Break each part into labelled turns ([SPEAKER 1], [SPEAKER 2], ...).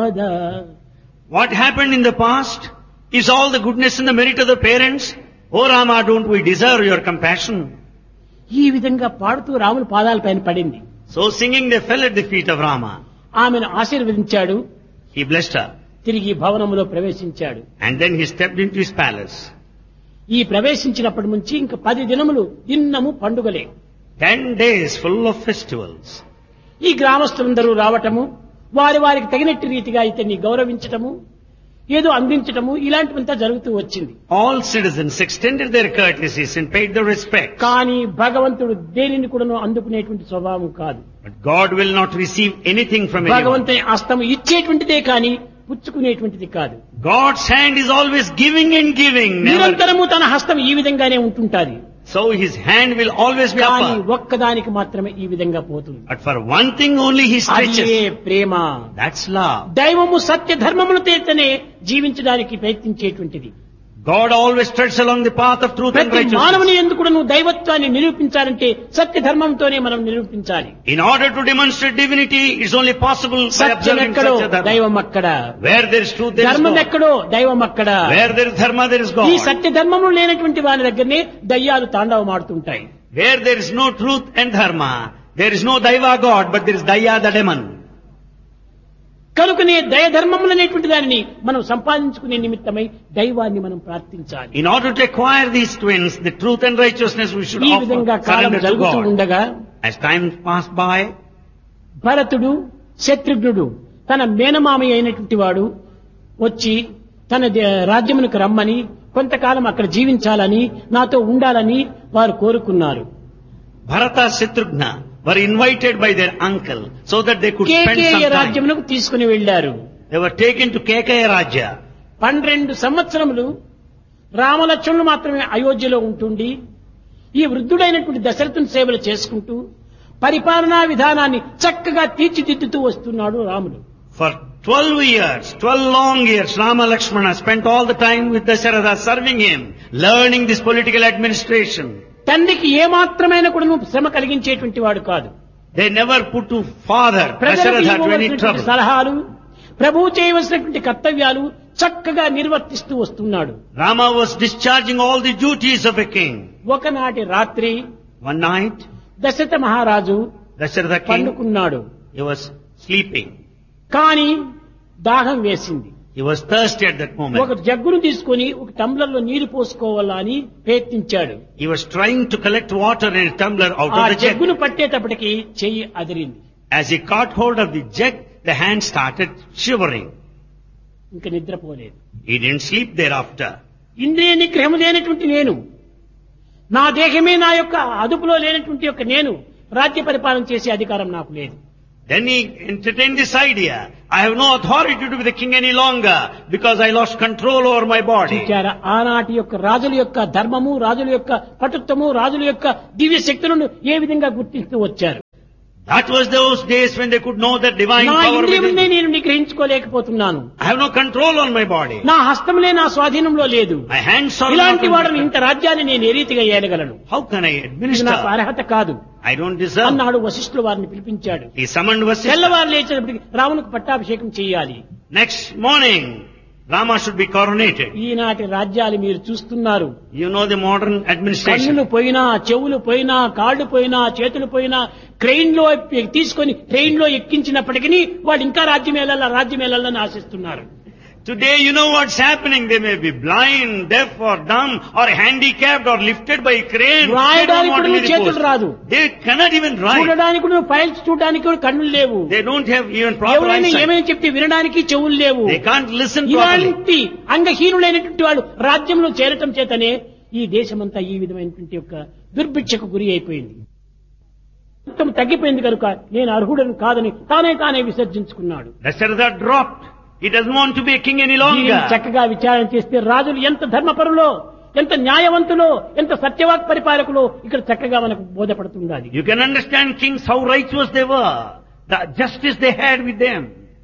[SPEAKER 1] సంపద.
[SPEAKER 2] What happened in the past is all the goodness and the merit of the parents. Oh Rama, don't we deserve your compassion?
[SPEAKER 1] ఈ విధంగా పాడుతూ రాముని పాదాలపైన పడింది.
[SPEAKER 2] So singing, they fell at the feet of Rama.
[SPEAKER 1] ఆమెను ఆశీర్వదించాడు.
[SPEAKER 2] He blessed her.
[SPEAKER 1] తిరిగి భవనములో ప్రవేశించాడు.
[SPEAKER 2] And then he stepped into his palace.
[SPEAKER 1] ఈ ప్రవేశించినప్పటి నుంచి ఇంకా 10 దినములు దిన్నము పండుగలే.
[SPEAKER 2] 10 days full of festivals.
[SPEAKER 1] ఈ గ్రామస్తులందరూ రావటము, వారికి తగినట్టు రీతిగా ఇతన్ని గౌరవించటము, ఏదో అందించటము, ఇలాంటివంతా జరుగుతూ వచ్చింది.
[SPEAKER 2] All citizens extended their courtesies and paid their respect.
[SPEAKER 1] కానీ భగవంతుడు దేనిని కూడాను అందుకునేటువంటి స్వభావం కాదు.
[SPEAKER 2] But God will not receive anything from anyone.
[SPEAKER 1] భగవంతుని హస్తము ఇచ్చేటువంటిదే కానీ పుచ్చుకునేటువంటిది కాదు.
[SPEAKER 2] God's hand is always giving and giving. Never.
[SPEAKER 1] నిరంతరము తన హస్తం ఈ విధంగానే ఉంటుంటాది.
[SPEAKER 2] So his hand will always be
[SPEAKER 1] కానీ
[SPEAKER 2] upper.
[SPEAKER 1] ఒక్కదానికి మాత్రమే ఈ విధంగా పోతుంది.
[SPEAKER 2] But for one thing only he stretches.
[SPEAKER 1] అదే ప్రేమ.
[SPEAKER 2] That's love.
[SPEAKER 1] దైవము సత్య ధర్మమును తేతనే జీవించడానికి ప్రయత్నించేటువంటిది.
[SPEAKER 2] God always treads along the path of truth and
[SPEAKER 1] ప్రతి
[SPEAKER 2] righteousness.
[SPEAKER 1] మానవుని ఎందుకు నువ్వు దైవత్వాన్ని నిరూపించాలంటే సత్య ధర్మంతోనే మనం నిరూపించాలి.
[SPEAKER 2] In order to demonstrate divinity, it's only possible by
[SPEAKER 1] Satyam
[SPEAKER 2] observing
[SPEAKER 1] ఎక్కడో
[SPEAKER 2] Satya Dharma.
[SPEAKER 1] దైవం అక్కడ.
[SPEAKER 2] Where there is truth, there is
[SPEAKER 1] ధర్మం
[SPEAKER 2] God.
[SPEAKER 1] ఎక్కడో దైవం అక్కడ.
[SPEAKER 2] Where there is dharma, there is
[SPEAKER 1] ఈ
[SPEAKER 2] God.
[SPEAKER 1] సత్య ధర్మము లేనటువంటి వారి దగ్గరనే దయ్యాలు తాండవమాడుతుంటాయి.
[SPEAKER 2] Where there is no truth and dharma, there is no daiva God, but there is daya the demon.
[SPEAKER 1] కనుకనే దయ ధర్మములు అనేటువంటి దానిని మనం సంపాదించుకునే నిమిత్తమై దైవాన్ని మనం ప్రార్థించాలి.
[SPEAKER 2] In order to acquire these twins, the truth and righteousness, we should
[SPEAKER 1] ఈ
[SPEAKER 2] offer
[SPEAKER 1] విధంగా కాలం
[SPEAKER 2] surrender to
[SPEAKER 1] జరుగుతూ
[SPEAKER 2] God.
[SPEAKER 1] ఉండగా
[SPEAKER 2] As time passed by,
[SPEAKER 1] భరతుడు శత్రుఘ్నుడు తన మేనమామయ్య అయినటువంటి వాడు వచ్చి తన రాజ్యమునకు రమ్మని, కొంతకాలం అక్కడ జీవించాలని, నాతో ఉండాలని వారు కోరుకున్నారు.
[SPEAKER 2] Bharata Shatrughna were invited by their uncle so that they could spend
[SPEAKER 1] Kekaya
[SPEAKER 2] some time.
[SPEAKER 1] రాజ్యమునకు తీసుకుని వెళ్లారు.
[SPEAKER 2] They were taken to Kekaya Rajya.
[SPEAKER 1] 12 సంవత్సరములు రామలక్ష్మణులు మాత్రమే అయోధ్యలో ఉంటుండి ఈ వృద్ధుడైనటువంటి దశరథుని సేవలు చేసుకుంటూ పరిపాలనా విధానాన్ని చక్కగా తీర్చిదిద్దుతూ వస్తున్నాడు రాముడు.
[SPEAKER 2] For 12 long years, Rama Lakshmana spent all the time with Dasharatha serving him, learning this political administration.
[SPEAKER 1] తండ్రికి ఏమాత్రమైన కూడా శ్రమ కలిగించేటువంటి వాడు కాదు.
[SPEAKER 2] They never put to father
[SPEAKER 1] ప్రజలకు
[SPEAKER 2] Dasharatha to any
[SPEAKER 1] ఇవ్వవలసినటువంటి
[SPEAKER 2] trouble.
[SPEAKER 1] సలహాలు, ప్రభువు చేయవలసినటువంటి కర్తవ్యాలు చక్కగా నిర్వర్తిస్తూ వస్తున్నాడు.
[SPEAKER 2] Rama was discharging all the duties of a king.
[SPEAKER 1] ఒకనాటి రాత్రి
[SPEAKER 2] One night,
[SPEAKER 1] దశరథ మహారాజు
[SPEAKER 2] Dasharatha king,
[SPEAKER 1] పండుకున్నాడు.
[SPEAKER 2] he was sleeping.
[SPEAKER 1] కానీ దాహం వేసింది.
[SPEAKER 2] He was thirsty at that
[SPEAKER 1] ఒక
[SPEAKER 2] moment.
[SPEAKER 1] జగ్గును తీసుకొని ఒక టంబ్లర్లో నీరు పోసుకోవాలా అని ప్రయత్నించాడు.
[SPEAKER 2] He was trying to collect water in a tumbler out
[SPEAKER 1] ఆ
[SPEAKER 2] of the jug.
[SPEAKER 1] జగ్గును పట్టేటప్పటికి చెయ్యి అదిరింది.
[SPEAKER 2] As he caught hold of the jug, the hand started shivering.
[SPEAKER 1] ఇంకా నిద్రపోలేదు.
[SPEAKER 2] He didn't sleep thereafter.
[SPEAKER 1] ఇంద్రియ నిగ్రహం లేనటువంటి నేను, నా దేహమే నా యొక్క అదుపులో లేనటువంటి యొక్క నేను రాజ్య పరిపాలన చేసే అధికారం నాకు లేదు.
[SPEAKER 2] Then he entertained this idea. I have no authority to be the king any longer because I lost control over my body.
[SPEAKER 1] చూచారా, ఆనాటి యొక్క రాజుల యొక్క ధర్మము, రాజుల యొక్క పటుత్వము, రాజుల యొక్క దివ్య శక్తులను ఏ విధంగా గుర్తిస్తూ వచ్చారు.
[SPEAKER 2] That was those days when they could know that divine
[SPEAKER 1] నా
[SPEAKER 2] power
[SPEAKER 1] ఇంద్రియమునే
[SPEAKER 2] within.
[SPEAKER 1] నేను నిగ్రహించుకోలేకపోతున్నాను.
[SPEAKER 2] I have no control on my body.
[SPEAKER 1] నా హస్తములే నా స్వాధీనంలో లేదు.
[SPEAKER 2] My hands are not
[SPEAKER 1] ఇలాంటి
[SPEAKER 2] in
[SPEAKER 1] వాడిని
[SPEAKER 2] my
[SPEAKER 1] ఇంత రాజ్యాన్ని నేను ఏ రీతిగా ఏలగలను?
[SPEAKER 2] How can I
[SPEAKER 1] ఇది నాకు
[SPEAKER 2] administer?
[SPEAKER 1] అర్హత కాదు
[SPEAKER 2] I don't deserve.
[SPEAKER 1] అన్నాడు. వశిష్ఠులు వారిని పిలిపించాడు.
[SPEAKER 2] He summoned Vasishtha.
[SPEAKER 1] తెల్లవారు లేచినప్పటికి రామునికి పట్టాభిషేకం చేయాలి.
[SPEAKER 2] Next morning, Rama should be coronated.
[SPEAKER 1] ఈనాటి రాజ్యాలు మీరు చూస్తున్నారు.
[SPEAKER 2] You know the modern administration.
[SPEAKER 1] కన్నులు పోయినా, చెవులు పోయినా, కాళ్ళు పోయినా, చేతులు పోయినా, ట్రైన్ లో తీసుకొని ట్రైన్ లో ఎక్కించినప్పటికీ వాళ్ళు ఇంకా రాజ్యం వెళ్ళాలని ఆశిస్తున్నారు.
[SPEAKER 2] Today, you know what's happening. They may be blind, deaf or dumb or handicapped or lifted by a crane. They don't
[SPEAKER 1] రాయడానికి
[SPEAKER 2] want to
[SPEAKER 1] కూడా
[SPEAKER 2] be the
[SPEAKER 1] చేతులు
[SPEAKER 2] post.
[SPEAKER 1] రాదు.
[SPEAKER 2] They cannot even write.
[SPEAKER 1] చూడడానికి కూడా ఫైల్స్ చూడడానికి కూడా కన్నులు లేవు.
[SPEAKER 2] They don't have even proper
[SPEAKER 1] ఎవరైనా
[SPEAKER 2] eyesight.
[SPEAKER 1] ఏమైనా చెప్తే వినడానికి చెవులు లేవు.
[SPEAKER 2] They can't listen properly.
[SPEAKER 1] ఇలాంటి అంగహీనులైనటువంటి వాళ్ళు రాజ్యంలో చేరటం చేతనే ఈ దేశమంతా ఈ విధమైనటువంటి యొక్క దుర్భిక్షకు గురి అయిపోయింది. మొత్తం తగ్గిపోయింది కనుక నేను అర్హుడని కాదని తానే విసర్జించుకున్నాడు.
[SPEAKER 2] Dasharatha dropped. He doesn't want to be a king any
[SPEAKER 1] దీనిని
[SPEAKER 2] longer.
[SPEAKER 1] చక్కగా విచారణ చేస్తే రాజులు ఎంత ధర్మపరులో, ఎంత న్యాయవంతులో, ఎంత సత్యవాక్ పరిపాలకులో ఇక్కడ చక్కగా మనకు బోధపడుతుంది.
[SPEAKER 2] You can understand kings how righteous they were. The justice they had with them.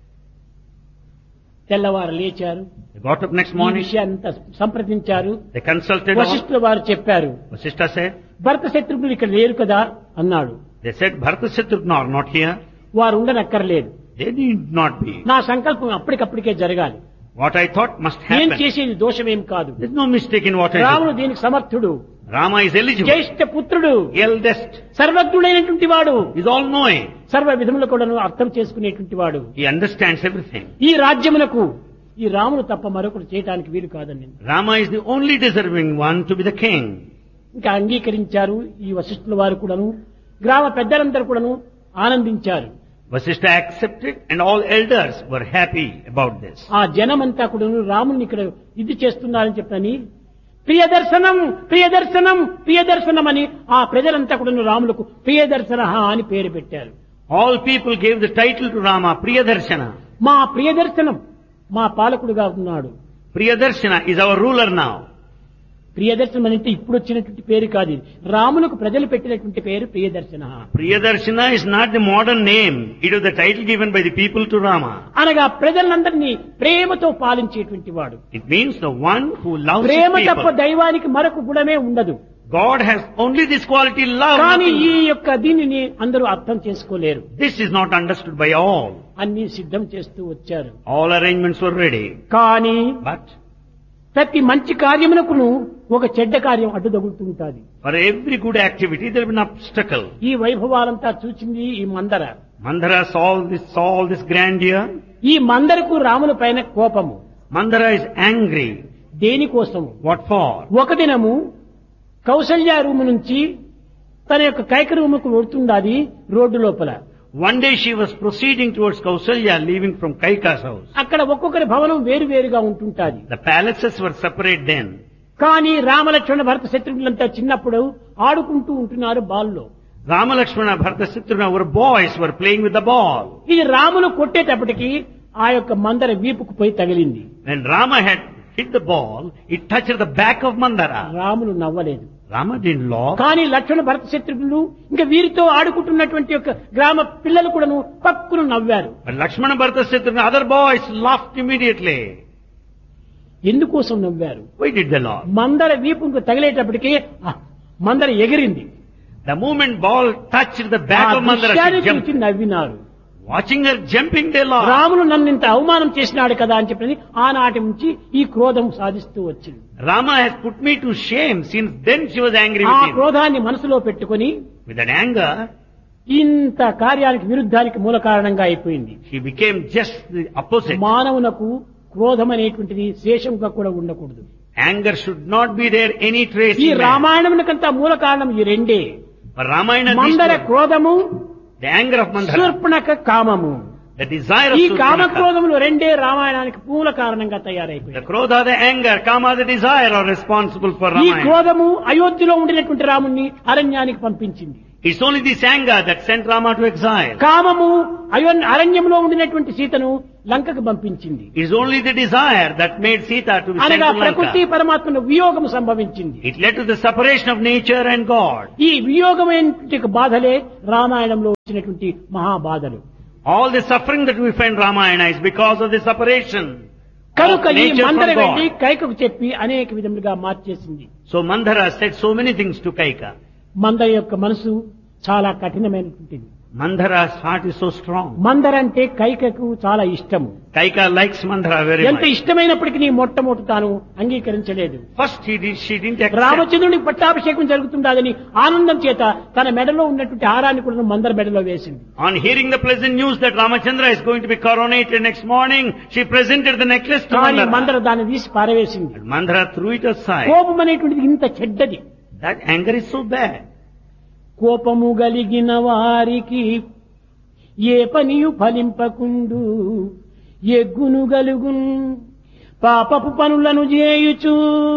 [SPEAKER 1] తెల్లవారు లేచారు.
[SPEAKER 2] They got up next
[SPEAKER 1] ఈ
[SPEAKER 2] morning.
[SPEAKER 1] విషయాన్ని సంప్రదించారు.
[SPEAKER 2] They consulted.
[SPEAKER 1] వశిష్ఠుల వారు చెప్పారు.
[SPEAKER 2] Vasishtha said.
[SPEAKER 1] భరత శత్రుఘ్నులు ఇక్కడ లేరు కదా అన్నాడు.
[SPEAKER 2] They said Bharata Shatrughna are not here.
[SPEAKER 1] వారు ఉండనక్కర్లేదు.
[SPEAKER 2] They need not be.
[SPEAKER 1] నా సంకల్పం అప్పటికప్పటికే జరగాలి.
[SPEAKER 2] What I thought must
[SPEAKER 1] నేను
[SPEAKER 2] happen.
[SPEAKER 1] చేసేది దోషమేం కాదు.
[SPEAKER 2] There's no mistake in what I
[SPEAKER 1] రాముడు
[SPEAKER 2] do.
[SPEAKER 1] దీనికి సమర్థుడు,
[SPEAKER 2] Rama is eligible.
[SPEAKER 1] జ్యేష్ఠ పుత్రుడు,
[SPEAKER 2] Eldest.
[SPEAKER 1] సర్వజ్ఞుడైనటువంటి వాడు,
[SPEAKER 2] He's all knowing.
[SPEAKER 1] సర్వ విధములు కూడా అర్థం చేసుకునేటువంటి వాడు.
[SPEAKER 2] He understands everything.
[SPEAKER 1] ఈ రాజ్యమునకు ఈ రాముడు తప్ప మరొకరు చేయటానికి వీలు కాదండి.
[SPEAKER 2] Rama is the only deserving one to be the king.
[SPEAKER 1] ఇంకా అంగీకరించారు ఈ వశిష్ఠుల వారు కూడాను, గ్రామ పెద్దలందరూ కూడాను ఆనందించారు.
[SPEAKER 2] Vasishtha accepted and all elders were happy about this.
[SPEAKER 1] ఆ జనమంతా కూడాను రాముని ఇక్కడ ఇది చేస్తున్నారని చెప్పని ప్రియదర్శనం ప్రియదర్శనం ప్రియదర్శనం అని ఆ ప్రజలంతా కూడాను రాములకు ప్రియదర్శన అని పేరు పెట్టారు.
[SPEAKER 2] All people gave the title to Rama, Priyadarshana.
[SPEAKER 1] మా ప్రియదర్శనం మా పాలకుడుగా ఉన్నాడు.
[SPEAKER 2] Priyadarshana is our ruler now.
[SPEAKER 1] ప్రియదర్శనం అంటే ఇప్పుడు వచ్చినటువంటి పేరు కాదు, ఇది రాములకు ప్రజలు పెట్టినటువంటి పేరు ప్రియదర్శన.
[SPEAKER 2] Priyadarshana is not the modern name. It was the title given by the people to Rama.
[SPEAKER 1] అనగా ప్రజలందరినీ ప్రేమతో పాలించేటువంటి వాడు.
[SPEAKER 2] It means the one who loves his
[SPEAKER 1] ప్రేమ తప్ప
[SPEAKER 2] people.
[SPEAKER 1] దైవానికి మరొక గుణమే ఉండదు.
[SPEAKER 2] God has only this quality, love.
[SPEAKER 1] కానీ
[SPEAKER 2] nothing.
[SPEAKER 1] ఈ యొక్క దీనిని అందరూ అర్థం చేసుకోలేరు.
[SPEAKER 2] This is not understood by all.
[SPEAKER 1] అన్ని సిద్ధం చేస్తూ వచ్చారు.
[SPEAKER 2] All arrangements were ready.
[SPEAKER 1] కానీ
[SPEAKER 2] But
[SPEAKER 1] ప్రతి మంచి కార్యమునకును ఒక చెడ్డ కార్యం అడ్డు తగులుతుంటాది.
[SPEAKER 2] for every good activity there will be an obstacle.
[SPEAKER 1] ఈ వైభవాలంతా చూచింది ఈ మందర.
[SPEAKER 2] Mandara saw all this grandeur.
[SPEAKER 1] ఈ మందరకు రాముల పైన కోపము.
[SPEAKER 2] Mandara is angry.
[SPEAKER 1] దేనికోసము?
[SPEAKER 2] What for?
[SPEAKER 1] ఒక దినము కౌసల్య రూము నుంచి తన యొక్క కైక రూముకు వెళ్తుండాది రోడ్డు లోపల.
[SPEAKER 2] One day she was proceeding towards Kausalya, leaving from Kaika's house.
[SPEAKER 1] అక్కడ ఒక్కొక్కరి భవనం వేరు వేరుగా ఉంటుంటాది.
[SPEAKER 2] The palaces were separate then.
[SPEAKER 1] కానీ రామలక్ష్మణ భరత శత్రుఘ్నులంతా చిన్నప్పుడు ఆడుకుంటూ ఉంటున్నారు బాల్లో.
[SPEAKER 2] Rama, Lakshmana, Bharata, Shatrugna were boys, were playing with the ball.
[SPEAKER 1] ఇది రాములు కొట్టేటప్పటికి ఆ యొక్క మందర వీపుకు పోయి తగిలింది.
[SPEAKER 2] When Rama had hit the ball, it touched the back of Mandara.
[SPEAKER 1] Ramulu నవ్వలేదు.
[SPEAKER 2] Rama didn't laugh.
[SPEAKER 1] కానీ లక్ష్మణ భరత శత్రుఘ్నులు ఇంకా వీరితో ఆడుకుంటున్నటువంటి యొక్క గ్రామ పిల్లలు కూడాను పక్కును నవ్వారు.
[SPEAKER 2] But Lakshmana, Bharata, Shatrugna, other boys laughed immediately.
[SPEAKER 1] ఎందుకోసం నవ్వారు?
[SPEAKER 2] Why did they laugh?
[SPEAKER 1] మందర వీపుకు తగిలేటప్పటికి మందర ఎగిరింది.
[SPEAKER 2] The moment ball touched the back
[SPEAKER 1] ఆ
[SPEAKER 2] of Mandara,
[SPEAKER 1] దృశ్యాన్ని
[SPEAKER 2] she jumped.
[SPEAKER 1] చూసి నవ్వినారు.
[SPEAKER 2] Watching her jumping, they laughed.
[SPEAKER 1] Ramulu నన్ను ఇంత అవమానం చేసినాడు కదా అని చెప్పి ఆనాటి నుంచి ఈ క్రోధం సాధిస్తూ వచ్చింది.
[SPEAKER 2] Rama has put me to shame. Since then she was angry
[SPEAKER 1] ఆ
[SPEAKER 2] with him.
[SPEAKER 1] క్రోధాన్ని మనసులో పెట్టుకొని
[SPEAKER 2] With that anger,
[SPEAKER 1] ఇంత కార్యానికి విరుద్ధానికి మూల కారణంగా అయిపోయింది.
[SPEAKER 2] she became just the opposite.
[SPEAKER 1] మానవునకు క్రోధం అనేటువంటిది శేషంగా కూడా ఉండకూడదు.
[SPEAKER 2] Anger should not be there any trace
[SPEAKER 1] ఈ
[SPEAKER 2] in man.
[SPEAKER 1] రామాయణమునకంతా మూల కారణం ఈ రెండే.
[SPEAKER 2] For Ramayana, these
[SPEAKER 1] Manthara
[SPEAKER 2] were
[SPEAKER 1] క్రోధము,
[SPEAKER 2] the anger of Mandara,
[SPEAKER 1] Shurpanakha కామము.
[SPEAKER 2] the desire of
[SPEAKER 1] ఈ కామ
[SPEAKER 2] Surpanakha.
[SPEAKER 1] క్రోధములు రెండే రామాయణానికి మూల కారణంగా
[SPEAKER 2] The
[SPEAKER 1] తయారైపోయాయి.
[SPEAKER 2] krodha, the anger, kama, the desire are responsible for
[SPEAKER 1] ఈ
[SPEAKER 2] Ramayana.
[SPEAKER 1] క్రోధము అయోధ్యలో ఉండినటువంటి రాముణ్ణి అరణ్యానికి పంపించింది.
[SPEAKER 2] It's only this anger that sent Rama to exile.
[SPEAKER 1] కామము అరణ్యంలో ఉండినటువంటి సీతను లంకకు పంపించింది.
[SPEAKER 2] It's only the desire that made Sita to be sent
[SPEAKER 1] అనగా
[SPEAKER 2] to
[SPEAKER 1] ప్రకృతి
[SPEAKER 2] Lanka.
[SPEAKER 1] పరమాత్మను వియోగం సంభవించింది.
[SPEAKER 2] It led to the separation of nature and God.
[SPEAKER 1] ఈ వియోగమైన బాధలే రామాయణంలో వచ్చినటువంటి మహాబాధలు.
[SPEAKER 2] All the suffering that we find in Ramayana is because of the separation
[SPEAKER 1] కనుక
[SPEAKER 2] of
[SPEAKER 1] ఈ
[SPEAKER 2] nature
[SPEAKER 1] మందర
[SPEAKER 2] from
[SPEAKER 1] వెళ్ళి
[SPEAKER 2] God.
[SPEAKER 1] కైకకు చెప్పి అనేక విధములుగా మార్చేసింది.
[SPEAKER 2] So Mandara said so many things to Kaika.
[SPEAKER 1] మందర యొక్క మనసు చాలా కఠినమైనటువంటిది.
[SPEAKER 2] Mandara's heart is so strong.
[SPEAKER 1] మందర అంటే కైకకు చాలా ఇష్టము.
[SPEAKER 2] Kaika likes Mandara very
[SPEAKER 1] ఎంత
[SPEAKER 2] much.
[SPEAKER 1] ఇష్టమైనప్పటికీ మొట్టమొదటి తాను అంగీకరించలేదు.
[SPEAKER 2] First she didn't accept.
[SPEAKER 1] రామచంద్రునికి పట్టాభిషేకం జరుగుతుండదని ఆనందం చేత తన మెడలో ఉన్నటువంటి హారాన్ని కూడా మందర మెడలో వేసింది.
[SPEAKER 2] On hearing the pleasant news that Ramachandra is going to be coronated next morning, she presented the necklace to
[SPEAKER 1] కానీ మందర
[SPEAKER 2] Mandara.
[SPEAKER 1] దాన్ని తీసి పారవేసింది.
[SPEAKER 2] But Mandara threw it aside.
[SPEAKER 1] కోపం అనేటువంటిది ఇంత చెడ్డది.
[SPEAKER 2] That anger is so bad.
[SPEAKER 1] కోపము గలిగిన వారికి ఏ పనియు ఫలింపకుండు, ఎగ్గును గలుగున్ పాపపు పనులను చేయుచు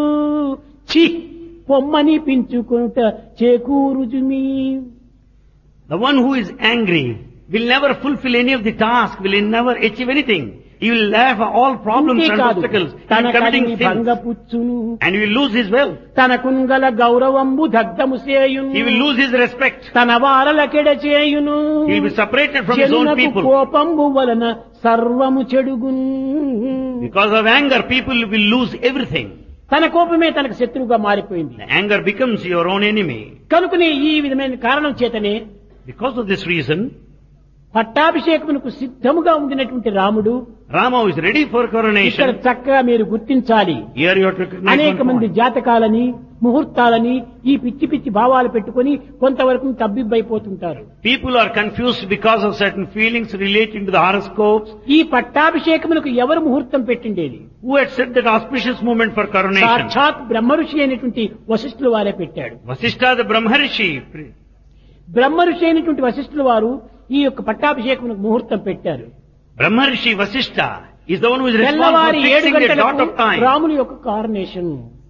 [SPEAKER 1] చి పొమ్మని పించుకుంట చేకూరుజుమి.
[SPEAKER 2] The one who is angry will never fulfill any of the task, will never achieve anything. He will have all problems and
[SPEAKER 1] అంతేకాదు,
[SPEAKER 2] obstacles. He
[SPEAKER 1] తన
[SPEAKER 2] will committing
[SPEAKER 1] Kalimi
[SPEAKER 2] sins.
[SPEAKER 1] భంగపుచ్చును,
[SPEAKER 2] And he will lose his wealth.
[SPEAKER 1] తన కుంగల గౌరవంబు దగ్ధము చేయును,
[SPEAKER 2] He will lose his respect.
[SPEAKER 1] తన వారలకెడ చేయును,
[SPEAKER 2] He will be separated from his own
[SPEAKER 1] జనునకు
[SPEAKER 2] people.
[SPEAKER 1] కోపంబు వలన సర్వము చెడుగున్.
[SPEAKER 2] Because of anger, people will lose everything.
[SPEAKER 1] తన కోపమే తనకు శత్రువుగా మారిపోయింది.
[SPEAKER 2] The anger becomes your own enemy.
[SPEAKER 1] కనుకనే ఈ విధమైన కారణం చేతనే
[SPEAKER 2] Because of this reason,
[SPEAKER 1] పట్టాభిషేకమునకు సిద్ధముగా ఉండినటువంటి రాముడు
[SPEAKER 2] Rama is ready for
[SPEAKER 1] ఇక్కడ
[SPEAKER 2] coronation.
[SPEAKER 1] చక్కగా మీరు గుర్తించాలి.
[SPEAKER 2] Here you have to recognize
[SPEAKER 1] అనేక
[SPEAKER 2] one
[SPEAKER 1] మంది
[SPEAKER 2] point.
[SPEAKER 1] జాతకాలని ముహూర్తాలని ఈ పిచ్చి పిచ్చి భావాలు పెట్టుకొని కొంతవరకు తబ్బిబ్బైపోతుంటారు.
[SPEAKER 2] People are confused because of certain feelings relating to the horoscopes.
[SPEAKER 1] ఈ పట్టాభిషేకమునకు ఎవరు ముహూర్తం పెట్టిండేది?
[SPEAKER 2] Who had set that auspicious moment for coronation?
[SPEAKER 1] సాక్షాత్ బ్రహ్మఋషి అయినటువంటి వశిష్ఠుల వారే పెట్టాడు.
[SPEAKER 2] Vasishtha the Brahmarishi.
[SPEAKER 1] బ్రహ్మఋషి అయినటువంటి వశిష్ఠుల వారు ఈ యొక్క పట్టాభిషేకమునకు ముహూర్తం పెట్టారు.
[SPEAKER 2] Brahmarishi Vasishtha is the one who is responsible for
[SPEAKER 1] తెల్లవారి 7
[SPEAKER 2] fixing the dot of
[SPEAKER 1] గంటలకు
[SPEAKER 2] time.
[SPEAKER 1] రాముని యొక్క కారణేషన్.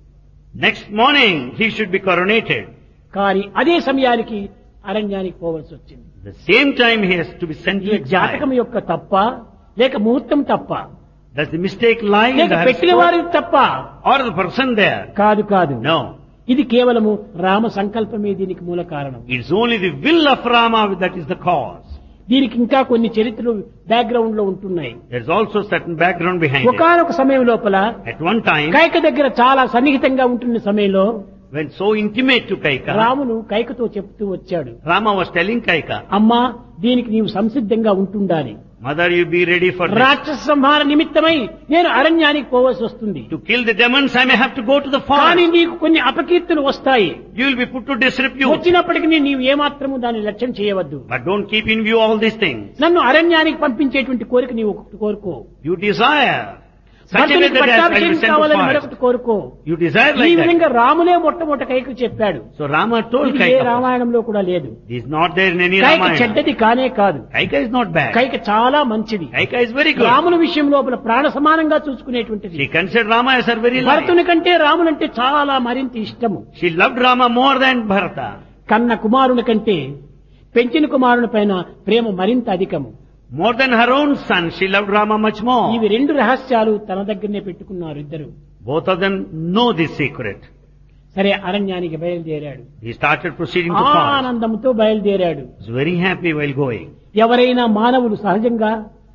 [SPEAKER 2] Next morning he should be coronated.
[SPEAKER 1] కానీ అదే సమయానికి అరణ్యానికి పోవలసి వచ్చింది.
[SPEAKER 2] The same time he has to be sent to
[SPEAKER 1] ఈ జాతకం
[SPEAKER 2] exile.
[SPEAKER 1] యొక్క తప్ప లేక ముహూర్తం తప్ప
[SPEAKER 2] Does the mistake lie in
[SPEAKER 1] లేక
[SPEAKER 2] the
[SPEAKER 1] పెట్టిన
[SPEAKER 2] horoscope
[SPEAKER 1] వారికి తప్ప
[SPEAKER 2] or the person there?
[SPEAKER 1] కాదు కాదు.
[SPEAKER 2] No.
[SPEAKER 1] ఇది కేవలము రామ సంకల్పమే దీనికి మూల కారణం.
[SPEAKER 2] It's only the will of Rama that is the cause.
[SPEAKER 1] దీనికి ఇంకా కొన్ని చరిత్రలు బ్యాక్గ్రౌండ్ లో ఉంటున్నాయి.
[SPEAKER 2] There's also certain background behind it.
[SPEAKER 1] ఒకానొక సమయం లోపల
[SPEAKER 2] At one time,
[SPEAKER 1] కైక దగ్గర చాలా సన్నిహితంగా ఉంటున్న సమయంలో
[SPEAKER 2] when so intimate to Kaika,
[SPEAKER 1] రామును కైకతో చెప్తూ వచ్చాడు,
[SPEAKER 2] Rama was telling Kaika,
[SPEAKER 1] అమ్మా దీనికి నీవు సంసిద్ధంగా ఉంటుండాలి.
[SPEAKER 2] Mother, you be ready for this.
[SPEAKER 1] రాక్షస సంహార నిమిత్తమై నేను అరణ్యానికి పోవలసి వస్తుంది.
[SPEAKER 2] To kill the demons, I may have to go to the
[SPEAKER 1] కానీ
[SPEAKER 2] forest.
[SPEAKER 1] నీకు కొన్ని అపకీర్తులు వస్తాయి.
[SPEAKER 2] You will be put to disrepute.
[SPEAKER 1] వచ్చినప్పటికీ నీవు ఏమాత్రము దాన్ని లక్ష్యం చేయవద్దు.
[SPEAKER 2] But don't keep in view all these things.
[SPEAKER 1] నన్ను అరణ్యానికి పంపించేటువంటి కోరిక నీవు ఒకటి కోరుకో.
[SPEAKER 2] You desire such a way
[SPEAKER 1] భర్తనికి
[SPEAKER 2] that I will
[SPEAKER 1] పట్టాభిషేకం
[SPEAKER 2] send to
[SPEAKER 1] కావాలని
[SPEAKER 2] forest.
[SPEAKER 1] మరొకటి కోరుకో.
[SPEAKER 2] You desire
[SPEAKER 1] ఈ
[SPEAKER 2] like that.
[SPEAKER 1] విధంగా రాములే మొట్టమొదట కైకు చెప్పాడు.
[SPEAKER 2] So Rama told
[SPEAKER 1] ఇది ఏ
[SPEAKER 2] Kaika,
[SPEAKER 1] రామాయణంలో కూడా లేదు.
[SPEAKER 2] this is not there in any
[SPEAKER 1] Kaika
[SPEAKER 2] Ramayana.
[SPEAKER 1] చెడ్డది కానే కాదు.
[SPEAKER 2] Kaika is not bad.
[SPEAKER 1] Kaika చాలా మంచిది.
[SPEAKER 2] Kaika is very good.
[SPEAKER 1] రాముల విషయం లోపల ప్రాణ సమానంగా చూసుకునేటువంటిది.
[SPEAKER 2] She considered Rama as her very life.
[SPEAKER 1] భరతుని కంటే రాములంటే చాలా మరింత ఇష్టము.
[SPEAKER 2] She loved Rama more than Bharata.
[SPEAKER 1] కన్న కుమారుని కంటే పెంచిన కుమారుని పైన ప్రేమ మరింత అధికము.
[SPEAKER 2] More than her own son, she loved Rama much more.
[SPEAKER 1] ఇవి రెండు రహస్యాలు తన దగ్గరనే పెట్టుకున్నారు ఇద్దరు.
[SPEAKER 2] Both of them know this secret.
[SPEAKER 1] సరే అరణ్యానికి బయలుదేరాడు.
[SPEAKER 2] He started proceeding to forest.
[SPEAKER 1] ఆనందంతో బయలుదేరాడు.
[SPEAKER 2] He was very happy while going.
[SPEAKER 1] ఎవరైనా మానవులు సహజంగా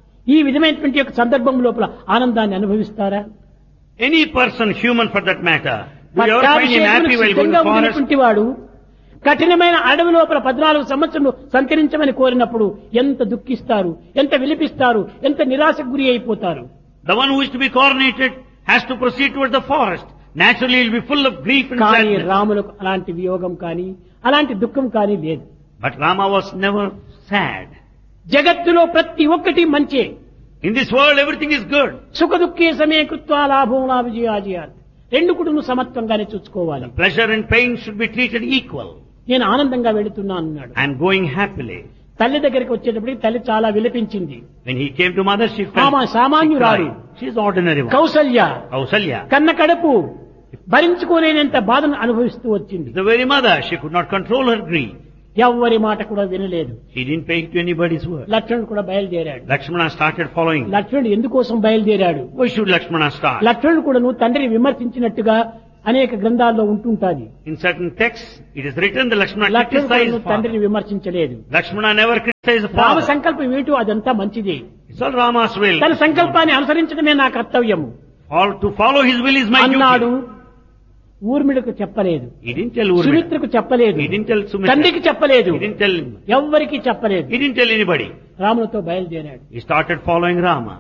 [SPEAKER 1] ఈ విధమైనటువంటి యొక్క సందర్భం లోపల ఆనందాన్ని అనుభవిస్తారా?
[SPEAKER 2] Any person, human for that matter, will you ever find him happy while going
[SPEAKER 1] సిద్ధంగా
[SPEAKER 2] to forest?
[SPEAKER 1] ఉన్నటువంటి వాడు కఠినమైన అడవి లోపల 14 సంవత్సరాలు సంచరించమని కోరినప్పుడు ఎంత దుఃఖిస్తారు, ఎంత విలిపిస్తారు, ఎంత నిరాశకు గురి అయిపోతారు.
[SPEAKER 2] The one who is to be coronated has to proceed towards the forest. Naturally, he will be full of grief and
[SPEAKER 1] కానీ
[SPEAKER 2] sadness.
[SPEAKER 1] రాములకు అలాంటి వియోగం కానీ అలాంటి దుఃఖం కానీ లేదు.
[SPEAKER 2] But Rama was never sad.
[SPEAKER 1] జగత్తులో ప్రతి ఒక్కటి మంచే.
[SPEAKER 2] In this world, everything is good.
[SPEAKER 1] సుఖ దుఃఖే సమయ కృత్వా లాభం లా విజయాజయాత్. రెండు కుటుంబం సమత్వంగానే చూసుకోవాలి.
[SPEAKER 2] Pleasure and pain should be treated equal.
[SPEAKER 1] నేను ఆనందంగా వెళుతున్నాను అన్నాడు.
[SPEAKER 2] I am going happily.
[SPEAKER 1] తల్లి దగ్గరికి వచ్చేటప్పటికి తల్లి చాలా విలపించింది.
[SPEAKER 2] When he came to mother, she felt
[SPEAKER 1] ఆమె సామాన్యురాలు.
[SPEAKER 2] she is ordinary one.
[SPEAKER 1] Kaushalya
[SPEAKER 2] Kausalya.
[SPEAKER 1] కన్న కడుపు భరించుకోలేనంత బాధను అనుభవిస్తూ వచ్చింది.
[SPEAKER 2] The very mother, she could not control her grief.
[SPEAKER 1] ఎవ్వరి మాట కూడా వినలేదు.
[SPEAKER 2] She didn't pay to anybody's word.
[SPEAKER 1] లక్ష్మణుడు కూడా బయలుదేరాడు.
[SPEAKER 2] Lakshmana started following.
[SPEAKER 1] లక్ష్మణుడు ఎందుకోసం బయలుదేరాడు?
[SPEAKER 2] Why should Lakshmana start?
[SPEAKER 1] లక్ష్మణుడు కూడా నువ్వు తండ్రిని విమర్శించినట్టుగా అనేక గ్రంథాల్లో ఉంటుంటాది.
[SPEAKER 2] In certain texts, it is written that Lakshmana
[SPEAKER 1] లక్ష్మణుడు కూడా
[SPEAKER 2] criticized
[SPEAKER 1] నువ్వు
[SPEAKER 2] father.
[SPEAKER 1] తండ్రిని విమర్శించలేదు.
[SPEAKER 2] Lakshmana never criticized the
[SPEAKER 1] Rama
[SPEAKER 2] father.
[SPEAKER 1] సంకల్పం ఏమిటో అదంతా మంచిదే.
[SPEAKER 2] It's all Rama's will.
[SPEAKER 1] తన సంకల్పాన్ని అనుసరించడమే నా కర్తవ్యము
[SPEAKER 2] To follow his will is my
[SPEAKER 1] అన్నాడు.
[SPEAKER 2] duty.
[SPEAKER 1] ఊర్మిళకు చెప్పలేదు,
[SPEAKER 2] He didn't tell Urmila.
[SPEAKER 1] సుమిత్రకు చెప్పలేదు,
[SPEAKER 2] He didn't tell Sumitra.
[SPEAKER 1] తండ్రికి చెప్పలేదు,
[SPEAKER 2] He didn't tell him.
[SPEAKER 1] ఎవ్వరికి చెప్పలేదు.
[SPEAKER 2] He didn't tell anybody.
[SPEAKER 1] రాములతో బయలుదేరాడు.
[SPEAKER 2] He started following Rama.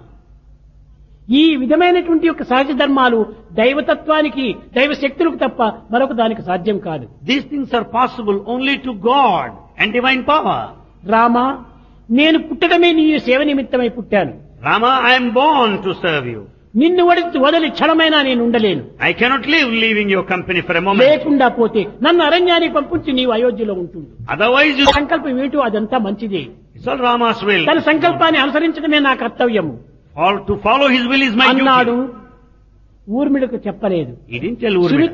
[SPEAKER 1] ఈ విధమైనటువంటి యొక్క సహజ ధర్మాలు దైవతత్వానికి దైవ శక్తులకు తప్ప మరొక దానికి సాధ్యం కాదు.
[SPEAKER 2] These things are possible only to God and divine power.
[SPEAKER 1] Rama నేను పుట్టడమే నీ సేవ నిమిత్తమై పుట్టాను.
[SPEAKER 2] Rama, I am born to serve you.
[SPEAKER 1] నిన్ను వదిలి క్షణమైనా నేను ఉండలేను.
[SPEAKER 2] I cannot live leaving your company for a moment.
[SPEAKER 1] లేకుండా పోతే నన్ను అరణ్యానికి పంపించి నీవు అయోధ్యలో ఉంటుంది.
[SPEAKER 2] Otherwise,
[SPEAKER 1] సంకల్పం ఏమిటో అదంతా మంచిదే.
[SPEAKER 2] it's all Rama's will.
[SPEAKER 1] తన సంకల్పాన్ని అనుసరించడమే నా కర్తవ్యము
[SPEAKER 2] To follow his will is my
[SPEAKER 1] అన్నాడు.
[SPEAKER 2] duty.
[SPEAKER 1] ఊర్మిళకు చెప్పలేదు,
[SPEAKER 2] He didn't tell Urmila.